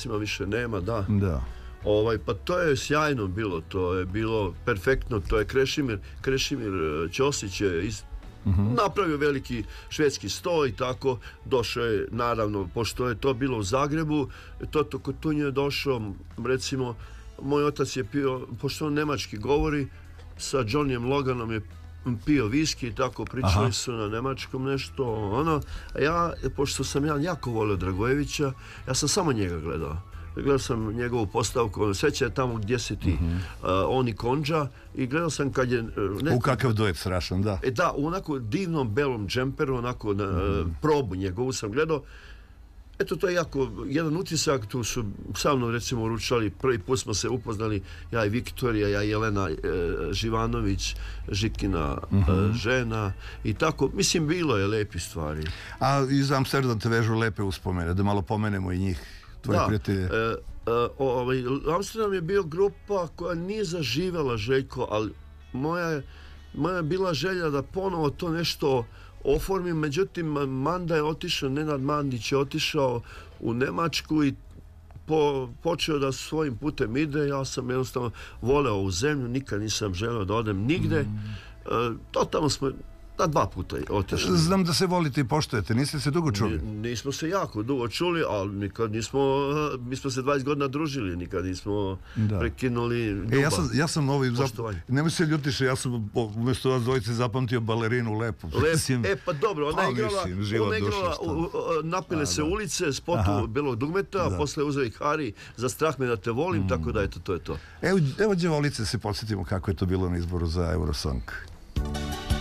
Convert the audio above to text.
Sasima više nema, da. Da. Pa to je sjajno bilo, to je bilo perfektno, to je Krešimir Ćosić je napravio veliki švedski sto i tako, došao je, naravno, pošto je to bilo u Zagrebu, Toto Cutugno je došao, recimo, moj otac je pio, pošto on nemački govori, sa Johnnyem Loganom je pio viski i tako, pričali su na nemačkom nešto, a ja, pošto sam ja jako volio Dragojevića, ja sam samo njega gledao. Gledao sam njegovu postavku, sveća je tamo gdje si ti, on i Konđa, i gledao sam kad je... U kakav duet strašan, da. Da, u onako divnom belom džemperu, onako probu njegovu sam gledao. Eto, to je jako jedan utisak, tu su sa mnom recimo ručali, prvi put smo se upoznali, ja i Viktorija, ja i Jelena Živanović, Žikina žena i tako, mislim, bilo je lepi stvari. A iz Amsterdam te vežu lepe uspomene, da malo pomenemo i njih, tvoje prijatelje. Amsterdam je bio grupa koja nije zaživela, Željko, ali moja je bila želja da ponovo to nešto oformim, međutim Manda je otišao, Nenad Mandić je otišao u Njemačku i počeo da svojim putem ide. Ja sam jednostavno voleo ovu zemlju, nikad nisam želeo da odem nigde. Totalno smo na 2 puta otišli. Znam da se volite i poštujete, niste se dugo čuli? Nismo se jako dugo čuli, ali nikad nismo, mi smo se 20 godina družili, nikad nismo prekinuli ljubav. Ja sam nemoj se ljutiš, ja sam umjesto vas dvojice zapamtio balerinu Lepu. Pa dobro, ona je igrala Napile se ulice, spotu Belog dugmeta, a posle uzeo i Hari Za strah me da te volim, tako da eto, to je to. Evo Đevolice, se podsjetimo kako je to bilo na izboru za Eurosong.